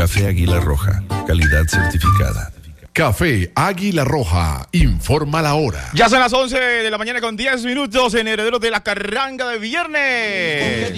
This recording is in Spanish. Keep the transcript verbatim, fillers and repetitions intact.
Café Águila Roja, calidad certificada. Café Águila Roja, informa la hora. Ya son las once de la mañana con diez minutos en Herederos de la Carranga de viernes.